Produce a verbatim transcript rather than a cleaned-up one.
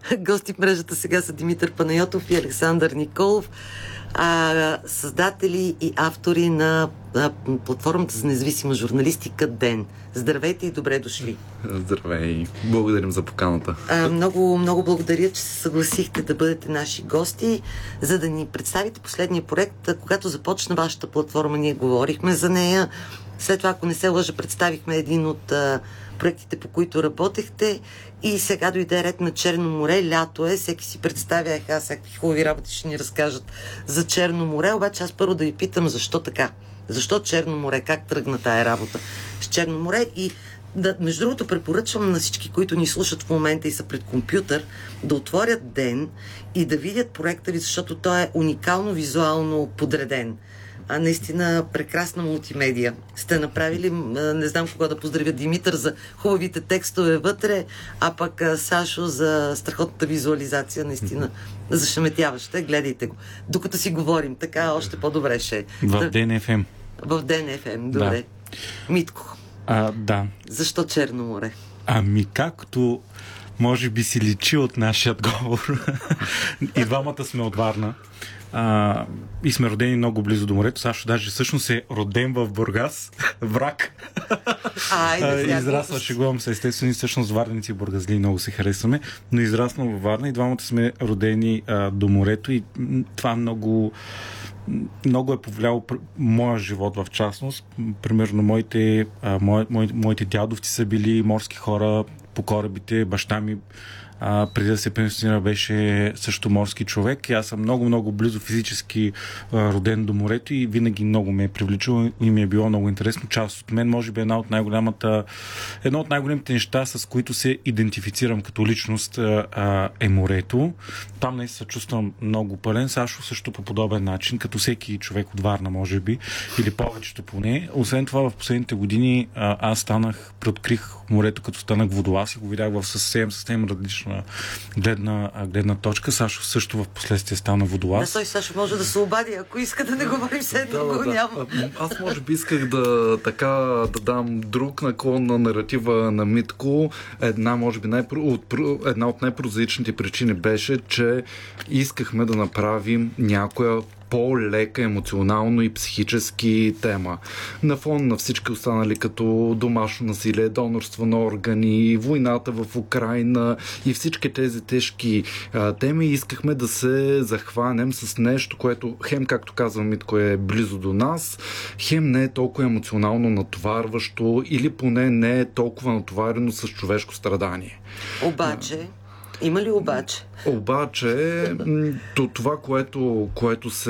Гости в мрежата сега са Димитър Панайотов и Александър Николов, а, създатели и автори на а, платформата за независима журналистика ДЕН. Здравейте и добре дошли. Здравей. Благодарим за поканата. А, много, много благодаря, че се съгласихте да бъдете наши гости, за да ни представите последния проект. Когато започна вашата платформа, ние говорихме за нея. След това, ако не се лъжа, представихме един от а, проектите, по които работехте, и сега дойде ред на Черно море. Лято е, всеки си представя, еха, всякакви хубави работи ще ни разкажат за Черно море, обаче аз първо да ви питам защо така? Защо Черно море? Как тръгна тая работа с Черно море? И да, между другото, препоръчвам на всички, които ни слушат в момента и са пред компютър, да отворят ДЕН и да видят проекта ви, защото той е уникално визуално подреден. А наистина прекрасна мултимедия сте направили. Не знам кога да поздравя Димитър за хубавите текстове вътре, а пък Сашо за страхотната визуализация. Наистина зашеметяваща. Гледайте го. Докато си говорим, така още по-добре ще е. В ДНФМ. В ДНФМ, добре. Да. Митко. А, да. Защо Черно море? Ами както може би си личи от нашия говор. И двамата сме от Варна. А, и сме родени много близо до морето. Сашо даже всъщност е роден в Бургас. Враг. Айде, израсва, шегувам се, естествено, и всъщност варници и бургазли много се харесваме, но израснал във Варна и двамата сме родени а, до морето и това много много е повлияло моя живот в частност. Примерно моите, а, мо, мо, моите дядовци са били морски хора по корабите, баща ми А, преди да се пенсионира беше също морски човек и аз съм много-много близо физически а, роден до морето и винаги много ме е привличало и ми е било много интересно. Част от мен, може би една от най-голямата едно от най-големите неща, с които се идентифицирам като личност а, е морето. Там наистина се чувствам много пълен. Сашо също по подобен начин, като всеки човек от Варна, може би, или повечето поне. Освен това, в последните години а, аз станах, преоткрих морето, като станах водолаз и го видях в съвсем, съвсем различна гледна, гледна точка. Сашо също в последствие стана водолаз. Да, той Сашо може да се обади, ако иска да не говорим с едно, да, го да. няма. Аз може би исках да така да дам друг наклон на наратива на Митко. Една, може би, най-про... от... една от най-прозаичните причини беше, че искахме да направим някоя по-лека емоционално и психически тема. На фон на всички останали, като домашно насилие, донорство на органи, войната в Украйна и всички тези тежки а, теми, искахме да се захванем с нещо, което хем, както казва Митко, е близо до нас, хем не е толкова емоционално натоварващо или поне не е толкова натоварено с човешко страдание. Обаче, има ли обаче? Обаче, това, което, което се